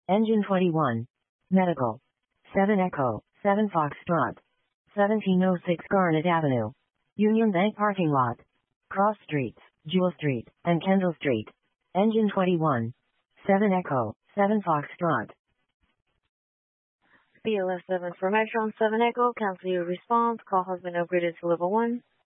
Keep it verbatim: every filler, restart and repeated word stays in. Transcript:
Engine twenty-one. Medical. seven Echo, seven Foxtrot. seventeen oh six Garnet Avenue. Union Bank parking lot. Cross Streets, Jewel Street, and Kendall Street. Engine twenty-one. seven Echo, seven Foxtrot. B L S seven for Metron seven Echo, cancel your response. Call has been upgraded to level one.